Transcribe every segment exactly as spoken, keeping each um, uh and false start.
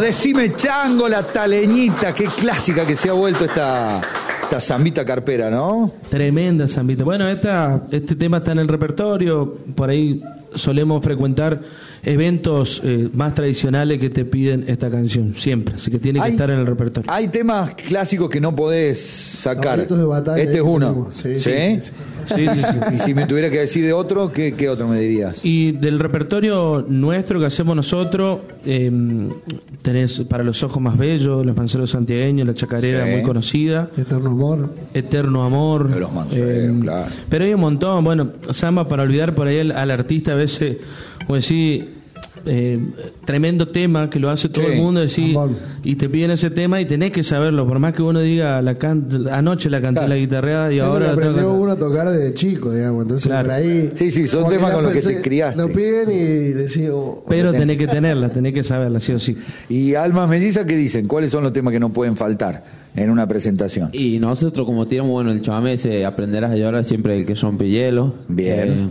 Decime Chango, la taleñita, qué clásica que se ha vuelto esta, esta zambita carpera, ¿no? Tremenda zambita. Bueno, esta, este tema está en el repertorio, por ahí solemos frecuentar eventos eh, más tradicionales que te piden esta canción, siempre, así que tiene que hay, estar en el repertorio. Hay temas clásicos que no podés sacar. De batalla, este es uno. Sí, ¿Sí? sí, sí. Sí, sí, sí. Y si me tuviera que decir de otro, ¿qué, qué otro me dirías? Y del repertorio nuestro que hacemos nosotros, eh, tenés Para los ojos más bellos, Los Manceros Santiagueños, La Chacarera, Sí. muy conocida. Eterno Amor. Eterno Amor. De los Manceros, eh, claro. Pero hay un montón, bueno, samba para olvidar por ahí al, al artista a veces, o decir, eh, tremendo tema que lo hace todo Sí. el mundo, decir, Amor. y te piden ese tema y tenés que saberlo, por más que uno diga, la can anoche la canté Claro. la guitarreada y Es lo ahora que la tengo que aprendió cantar. uno a tocar desde chico, digamos. Entonces, Claro. por ahí. Sí, sí, son como temas la con los que te pensé- criaste. Lo piden y decís. oh, Pero tenés que tenerla, tenés que saberla, sí o sí. Y Almas Mellizas, ¿qué dicen? ¿Cuáles son los temas que no pueden faltar en una presentación? Y nosotros como tiramos, bueno, el chamamé ese, Aprenderás a llorar, siempre el que rompe hielo. Bien. Eh,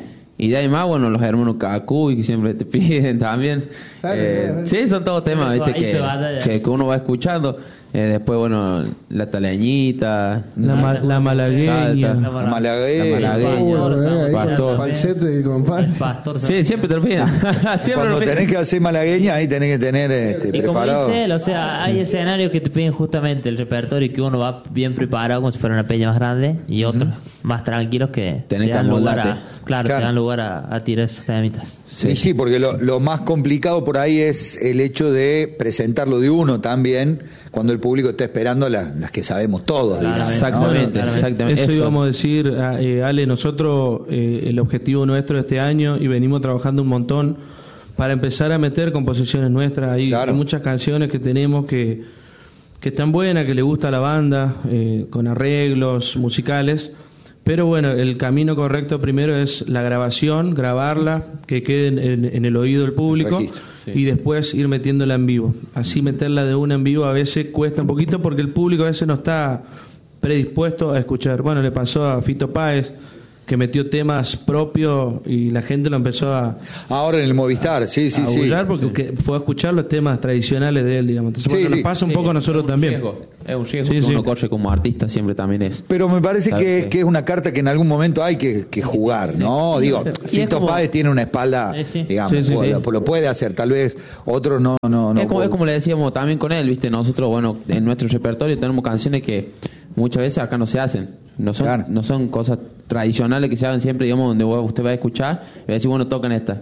y de ahí más, bueno, los hermanos Cacuy, que siempre te piden también. Claro, Eh, claro. sí, son todos temas, Eso, viste, ahí que, te batalla. que, que uno va escuchando. Eh, después, bueno, La Taleñita. La, ma- la malagueña. Salta. La Malagueña. La Malagueña. Uy, Pastor, ahí, Pastor. falsete y compadre. El pastor. Sí, siempre te lo piden. siempre Cuando lo piden. tenés que hacer malagueña, ahí tenés que tener este, Y como preparado. dice él, o sea, hay escenarios que te piden justamente el repertorio y que uno va bien preparado como si fuera una peña más grande y otros más tranquilos que Tenés te que dan lugar a, amoldarte. claro, Claro. te dan lugar a, a tirar esos temitas. Sí, sí, porque lo, lo más complicado por ahí es el hecho de presentarlo de uno también, cuando el público está esperando las, las que sabemos todos. digamos, ¿no? Exactamente, Claramente. exactamente. Eso, Eso. íbamos a decir, a- eh, Ale, nosotros eh, el objetivo nuestro de este año, y venimos trabajando un montón para empezar a meter composiciones nuestras. Hay, Claro. hay muchas canciones que tenemos que, que están buenas, que le gusta a la banda, eh, con arreglos musicales. Pero bueno, el camino correcto primero es la grabación, grabarla, que quede en, en- en el oído del público, registro, sí. y después ir metiéndola en vivo. Así meterla de una en vivo a veces cuesta un poquito porque el público a veces no está predispuesto a escuchar. Bueno, le pasó a Fito Páez, que metió temas propios y la gente lo empezó a, Ahora en el Movistar, sí, sí, a sí. aullar porque que fue a escuchar los temas tradicionales de él, digamos. Entonces, Sí, bueno, sí. nos pasa un Sí, poco a nosotros es un también. riesgo, es un riesgo Sí, que sí. uno corre como artista, siempre también es. Pero me parece ¿Sabes que, qué? que es una carta que en algún momento hay que, que jugar, ¿no? Digo, Y es Fito como- Páez tiene una espalda, Sí, sí. digamos, Sí, sí, puede- sí. lo puede hacer, tal vez otros no, no, no. es, como, puede. es como le decíamos también con él, ¿viste? Nosotros, bueno, en nuestro repertorio tenemos canciones que muchas veces acá no se hacen. No son, Claro. no son cosas tradicionales que se hagan siempre, digamos, donde vos- usted va a escuchar y va a decir, bueno, tocan esta.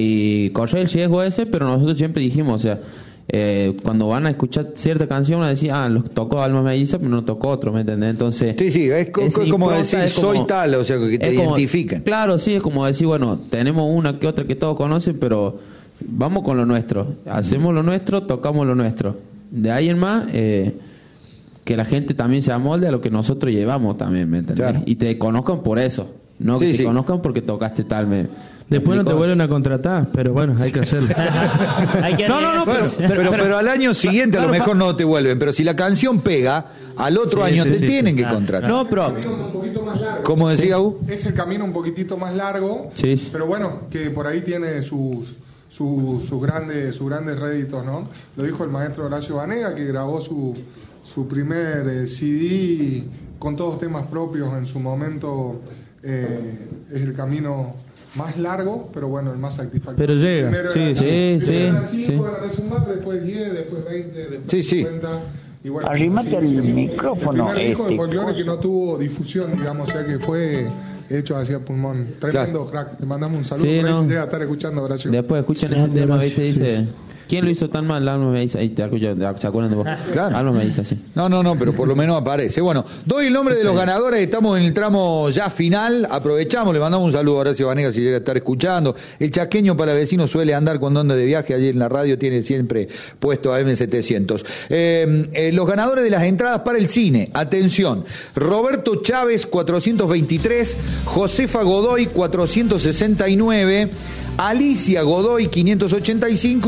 Y corre el riesgo ese, pero nosotros siempre dijimos, o sea, eh, cuando van a escuchar cierta canción, van a decir, ah, lo tocó Alma Mellizas, pero no tocó otro, ¿me entendés? Entonces, Sí, sí, es co- esa co- como impronta decir, es como- soy tal, o sea, que te es como- identifiquen. Claro, sí, es como decir, bueno, tenemos una que otra que todos conocen, pero vamos con lo nuestro. Hacemos lo nuestro, tocamos lo nuestro. De ahí en más, eh, que la gente también se amolde a lo que nosotros llevamos también, ¿me entendés? Claro. Y te conozcan por eso. No que Sí, te sí. conozcan porque tocaste tal. Me, Después no te explico? vuelven a contratar, pero bueno, hay que hacerlo. Hay que No, no, no, arriesgarse. Pero, pero, pero- pero al año siguiente a lo claro, mejor no te vuelven, pero si la canción pega, al otro Sí, año sí, te sí, tienen sí. que contratar. No, pero... Un poquito más largo. ¿Cómo decía U? Es el camino un poquitito más largo, Sí, sí. pero bueno, que por ahí tiene sus sus sus grandes sus grandes réditos, ¿no? Lo dijo el maestro Horacio Banega, que grabó su su primer eh, C D con todos temas propios en su momento. Eh, es el camino más largo, pero bueno, el más satisfactorio. Pero llega, Primero sí, eran- sí, primero sí, eran sí. cinco, agarré sumar, después diez, después veinte, después Sí, sí. cincuenta. Y bueno, Arrímate así, al sí, sí. micrófono, El primer disco de este, folclore que no tuvo difusión, digamos, o sea que fue hecho hacia pulmón. Tremendo crack. Le mandamos un saludo. Sí, por ahí no. se llega a estar escuchando, Horacio. Después escuchan ese tema, ¿viste? Dice... ¿Quién lo hizo tan mal? Alma Mellizas. Ahí te escucho, ¿se acuerdan de vos? Claro. Alma Mellizas, sí. No, no, no, pero por lo menos aparece. Bueno, doy el nombre de los ganadores, estamos en el tramo ya final, aprovechamos, le mandamos un saludo a Horacio Banega si llega a estar escuchando. El chaqueño palavecino suele andar cuando anda de viaje, allí en la radio tiene siempre puesto a M setecientos. Eh, eh, los ganadores de las entradas para el cine, atención, Roberto Chávez cuatrocientos veintitrés, Josefa Godoy cuatrocientos sesenta y nueve, Alicia Godoy quinientos ochenta y cinco y Guillermo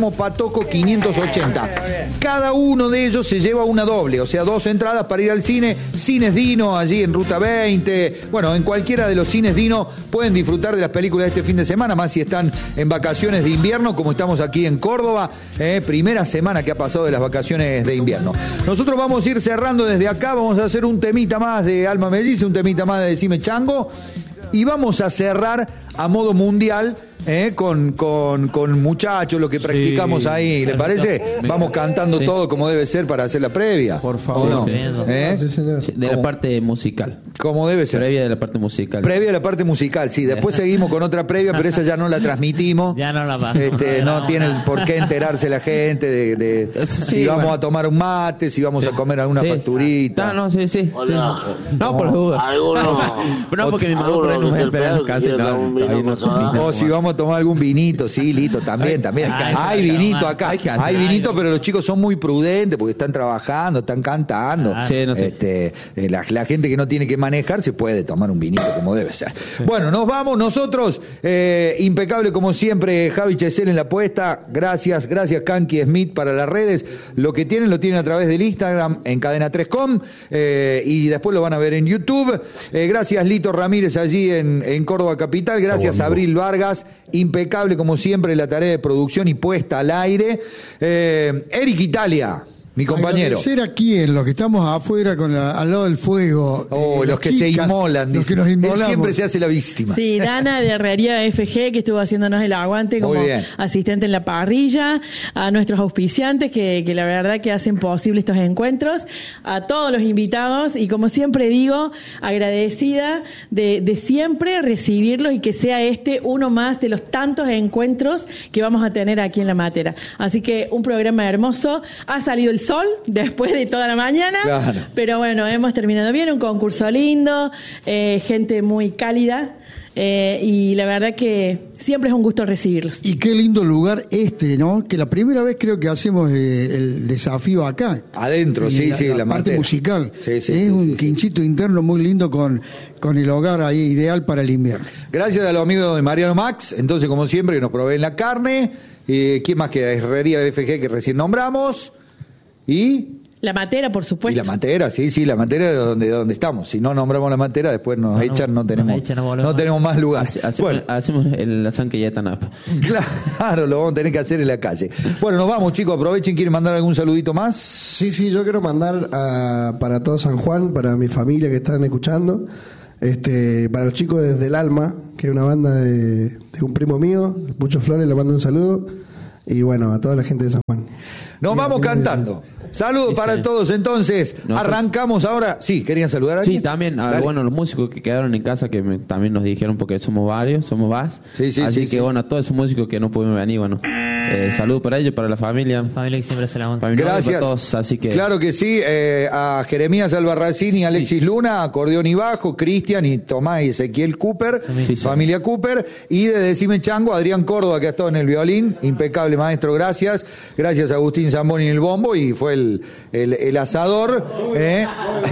Ramo Patoco quinientos ochenta. Cada uno de ellos se lleva una doble, o sea, dos entradas para ir al cine. Cines Dino, allí en Ruta veinte. Bueno, en cualquiera de los cines Dino pueden disfrutar de las películas de este fin de semana, más si están en vacaciones de invierno, como estamos aquí en Córdoba, eh, primera semana que ha pasado de las vacaciones de invierno. Nosotros vamos a ir cerrando desde acá, vamos a hacer un temita más de Alma Melliza, un temita más de Decime Chango, y vamos a cerrar a modo mundial eh, con, con, con muchachos, lo que practicamos Sí, ahí, ¿le parece? Vamos cantando Sí. todo como debe ser para hacer la previa. Por favor. ¿O no? Sí, ¿Eh? Sí, señor. De la parte musical. Como debe ser. Previa de la parte musical. Previa a la parte musical, sí. Después seguimos con otra previa, pero esa ya no la transmitimos. Ya no la pasamos. Este, no No, tiene no. por qué enterarse la gente de, de Sí, si vamos bueno. a tomar un mate, si vamos a comer alguna Sí. facturita. No, no, sí, sí. Hola. sí. No, por la duda. Algunos. Pero no, porque mi mamá por ahí nos va a esperar en la casa y no, todavía no termina. O si vamos a tomar algún vinito, sí, listo, también, también. hay que Hay hacer vinito algo acá, más. Hay que hacer hay vinito, algo. pero los chicos son muy prudentes porque están trabajando, están cantando. Ah, sí, no sé. Este, eh, la, la gente que no tiene que manejar se puede tomar un vinito como debe ser. Bueno, nos vamos nosotros, eh, impecable como siempre, Javi Chesel en la puesta. Gracias, gracias Kanki Smith para las redes. Lo que tienen lo tienen a través del Instagram en cadena tres punto com eh, y después lo van a ver en YouTube. Eh, gracias Lito Ramírez allí en, en Córdoba Capital. Gracias Abril Vargas, impecable como siempre la tarea de producción y puesta al aire. Eh, Eric Italia, mi compañero. Agradecer aquí en los que estamos afuera con la- al lado del fuego. Oh, eh, los las que se chicas, inmolan. Los dice. que nos Él inmolamos. siempre se hace la víctima. Sí, Dana de Herrería F G, que estuvo haciéndonos el aguante Muy como bien. asistente en la parrilla, a nuestros auspiciantes que, que la verdad que hacen posible estos encuentros, a todos los invitados y como siempre digo, agradecida de, de siempre recibirlos y que sea este uno más de los tantos encuentros que vamos a tener aquí en La Matera. Así que un programa hermoso, ha salido el sol después de toda la mañana, Claro. pero bueno, hemos terminado bien, un concurso lindo, eh, gente muy cálida. Eh, y la verdad que siempre es un gusto recibirlos. Y qué lindo lugar este, ¿no? Que la primera vez creo que hacemos eh, el desafío acá. Adentro, Y sí, sí, la parte Matera. musical. Sí, sí, es sí, un sí, sí. quinchito interno muy lindo con, con el hogar ahí ideal para el invierno. Gracias a los amigos de Mariano Max, entonces como siempre que nos proveen la carne. Eh, ¿Quién más queda? Herrería F G que recién nombramos. Y... La Matera, por Y supuesto. la Matera, sí, sí, la Matera de donde, de donde estamos. Si no nombramos la Matera, después nos No, echan, no nos tenemos, echan, no volvemos. no tenemos más lugar. Hace- Hacemos, Bueno, hacemos el, la Sanqueyatanapa. claro, lo vamos a tener que hacer en la calle. Bueno, nos vamos, chicos, aprovechen, ¿quieren mandar algún saludito más? Sí, sí, yo quiero mandar a- para todo San Juan, para mi familia que están escuchando, este, para los chicos desde El Alma, que es una banda de, de un primo mío, Pucho Flores, le mando un saludo, y bueno, a toda la gente de San Juan. Nos Y vamos a- cantando. Saludos Sí, para sí. todos, entonces. Nosotros- Arrancamos ahora. Sí, ¿querían saludar a Sí, alguien? también, a, Dale. bueno, los músicos que quedaron en casa que me- también nos dijeron porque somos varios, somos vas. Sí, sí, Así sí, que sí. bueno, a todos esos músicos que no pudieron venir, bueno, eh, saludos para ellos, para la familia, La familia que siempre se la monta. para mi novia, Gracias. para todos. Así que Claro que sí, eh, a Jeremías Albarracín y Alexis Luna, acordeón y bajo, Cristian y Tomás y Ezequiel Cooper, Sí, sí. familia Cooper, y de Decime Chango, Adrián Córdoba, que ha estado en el violín, impecable maestro, gracias. Gracias a Agustín Zamboni en el bombo, y fue el, el, el asador. ¿eh?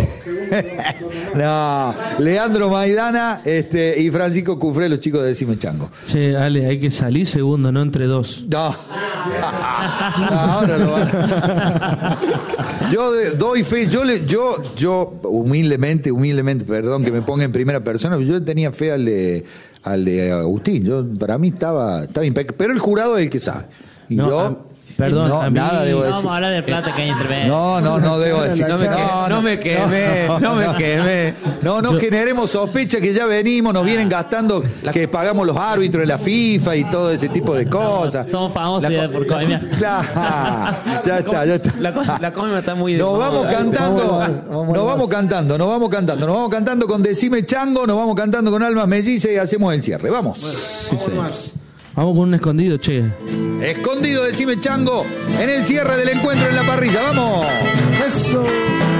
No, Leandro Maidana este, y Francisco Cufré, los chicos de Decime Chango. Che, Ale, hay que salir segundo, no entre dos. No. No, ahora lo van a- Yo de- doy fe, yo le, yo, yo humildemente, humildemente, perdón que me ponga en primera persona, yo tenía fe al de al de Agustín. Yo para mí estaba, estaba impecable, pero el jurado es el que sabe. Y No, yo a- perdón, no, a mí- nada debo No decir. vamos a hablar del plata que hay entre medio. No, no, no debo decir. No me que- no me quemé, no me quemé. No, no generemos sospecha que ya venimos, nos vienen gastando que pagamos los árbitros de la FIFA y todo ese tipo de cosas. Somos famosos La ya co- por coimia. Claro, ya está, ya está. la, co- la comida está muy de Nos moda. vamos cantando, Vamos a ver, vamos a nos ver. vamos cantando, nos vamos cantando, nos vamos cantando con Decime Chango, nos vamos cantando con Almas Mellizas y hacemos el cierre. Vamos. Sí, sí. Vamos con un escondido, che. Escondido Decime Chango en el cierre del encuentro en la parrilla. Vamos. Eso.